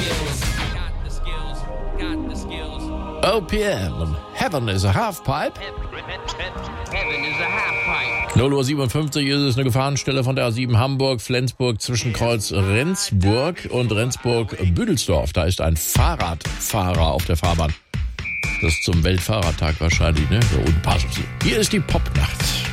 OPM, Heaven is a Halfpipe. 0:57 Uhr ist es eine Gefahrenstelle von der A7 Hamburg-Flensburg zwischen Kreuz Rendsburg und Rendsburg-Büdelsdorf. Da ist ein Fahrradfahrer auf der Fahrbahn. Das ist zum Weltfahrradtag wahrscheinlich, ne? Da unten. Hier ist die Popnacht.